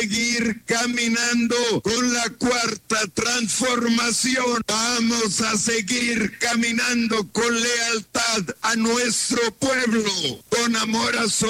seguir caminando con la cuarta transformación. Vamos a seguir caminando con lealtad a nuestro pueblo, con amor a su